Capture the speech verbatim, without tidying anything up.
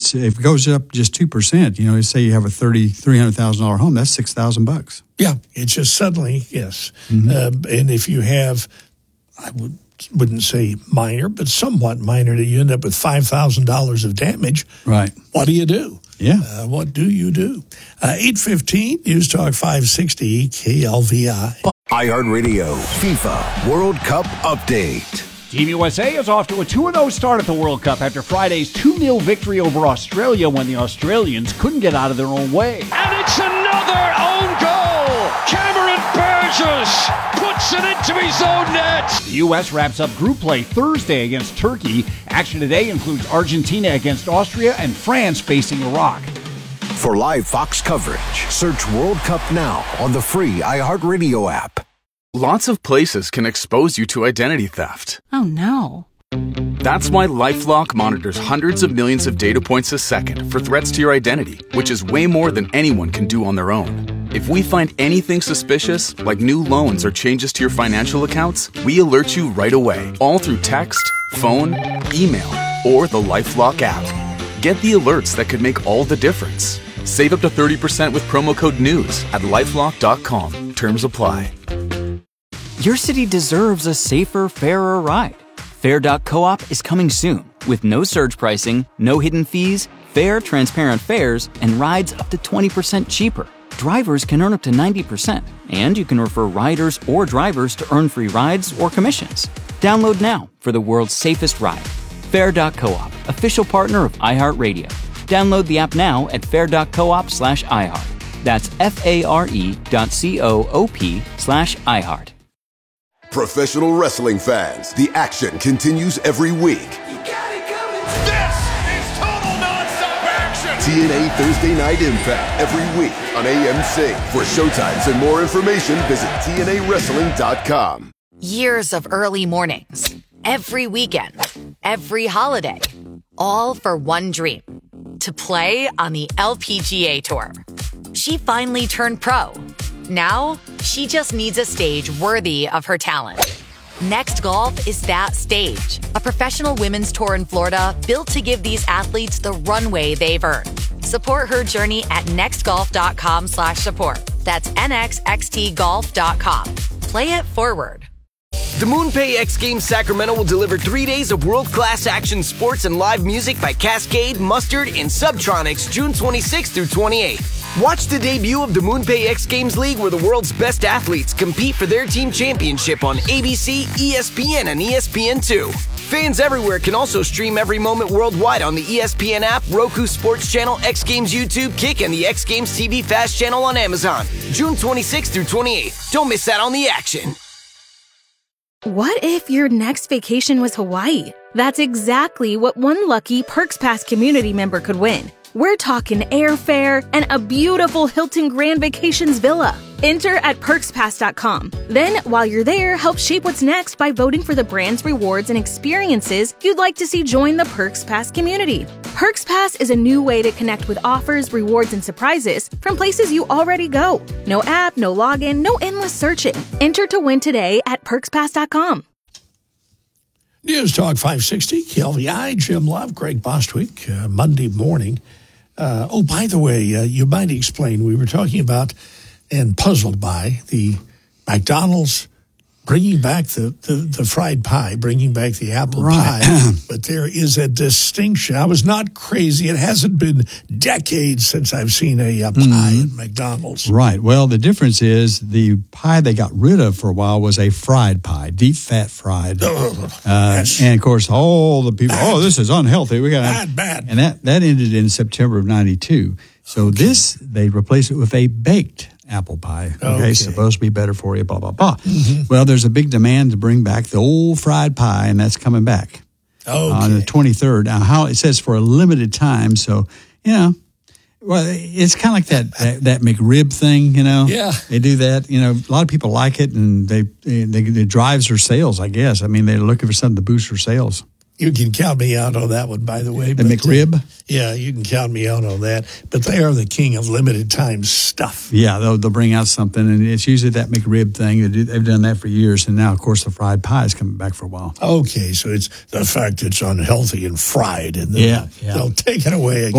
it's if it goes up just two percent, you know, say you have a thirty three hundred thousand dollar home, that's six thousand bucks. Yeah, it's just suddenly yes, Mm-hmm. uh, and if you have, I would wouldn't say minor, but somewhat minor, that you end up with five thousand dollars of damage. Right. What do you do? Yeah. Uh, what do you do? Uh, eight fifteen News Talk five sixty K L V I. iHeartRadio FIFA World Cup Update. Team U S A is off to a two and oh start at the World Cup after Friday's two nil victory over Australia when the Australians couldn't get out of their own way. And it's another own goal! Cameron Burgess puts it into his own net! The U S wraps up group play Thursday against Turkey. Action today includes Argentina against Austria and France facing Iraq. For live Fox coverage, search World Cup now on the free iHeartRadio app. Lots of places can expose you to identity theft. Oh, no. That's why LifeLock monitors hundreds of millions of data points a second for threats to your identity, which is way more than anyone can do on their own. If we find anything suspicious, like new loans or changes to your financial accounts, we alert you right away, all through text, phone, email, or the LifeLock app. Get the alerts that could make all the difference. Save up to thirty percent with promo code NEWS at lifelock dot com. Terms apply. Your city deserves a safer, fairer ride. Fair dot coop is coming soon with no surge pricing, no hidden fees, fair, transparent fares, and rides up to twenty percent cheaper. Drivers can earn up to ninety percent, and you can refer riders or drivers to earn free rides or commissions. Download now for the world's safest ride. Fair dot coop, official partner of iHeartRadio. Download the app now at fair dot coop slash iHeart. That's F-A-R-E dot C-O-O-P slash iHeart. Professional wrestling fans, the action continues every week. You got it coming! This is total nonstop action! T N A Thursday Night Impact every week on A M C. For showtimes and more information, visit T N A wrestling dot com. Years of early mornings, every weekend, every holiday, all for one dream, to play on the L P G A Tour. She finally turned pro. Now, she just needs a stage worthy of her talent. Next Golf is that stage, a professional women's tour in Florida built to give these athletes the runway they've earned. Support her journey at next golf dot com slash support. That's N X X T golf dot com. Play it forward. The MoonPay X Games Sacramento will deliver three days of world-class action sports and live music by Cascade, Mustard, and Subtronics June twenty-sixth through twenty-eighth. Watch the debut of the MoonPay X Games League, where the world's best athletes compete for their team championship on A B C, E S P N, and E S P N two. Fans everywhere can also stream every moment worldwide on the E S P N app, Roku Sports Channel, X Games YouTube, Kick, and the X Games T V Fast Channel on Amazon. June twenty-sixth through twenty-eighth. Don't miss out on the action. What if your next vacation was Hawaii? That's exactly what one lucky Perks Pass community member could win. We're talking airfare and a beautiful Hilton Grand Vacations villa. Enter at perks pass dot com. Then, while you're there, help shape what's next by voting for the brands, rewards, and experiences you'd like to see join the Perks Pass community. Perks Pass is a new way to connect with offers, rewards, and surprises from places you already go. No app, no login, no endless searching. Enter to win today at perks pass dot com. News Talk five sixty, K L V I, Jim Love, Greg Bostwick, uh, Monday morning. Uh, oh, by the way, uh, you might explain, we were talking about and puzzled by the McDonald's bringing back the, the, the fried pie, bringing back the apple right. pie. But there is a distinction. I was not crazy. It hasn't been decades since I've seen a uh, pie mm-hmm. at McDonald's. Right. Well, the difference is the pie they got rid of for a while was a fried pie, deep fat fried. Uh, yes. And, of course, all the people, bad. oh, this is unhealthy. We got Bad, bad. And that, that ended in September of ninety-two. So okay. this, they replaced it with a baked apple pie. Okay, okay. Supposed to be better for you, blah, blah, blah. Mm-hmm. Well, there's a big demand to bring back the old fried pie, and that's coming back okay. on the twenty-third. Now, how it says for a limited time, so, you know, well, it's kind of like that, that that McRib thing, you know. Yeah. They do that. You know, a lot of people like it, and they, they, they it drives their sales, I guess. I mean, they're looking for something to boost their sales. You can count me out on that one, by the way. The but, McRib? Uh, yeah, you can count me out on that. But they are the king of limited time stuff. Yeah, they'll, they'll bring out something, and it's usually that McRib thing. They do, they've done that for years, and now, of course, the fried pie is coming back for a while. Okay, so it's the fact it's unhealthy and fried, and then yeah, yeah. they'll take it away again.